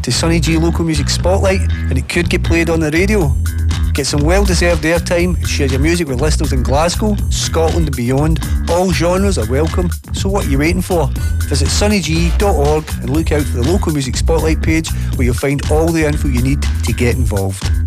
to Sonny G Local Music Spotlight, and it could get played on the radio. Get some well-deserved airtime and share your music with listeners in Glasgow, Scotland and beyond. All genres are welcome, so what are you waiting for? Visit sunnyg.org and look out for the Local Music Spotlight page, where you'll find all the info you need to get involved.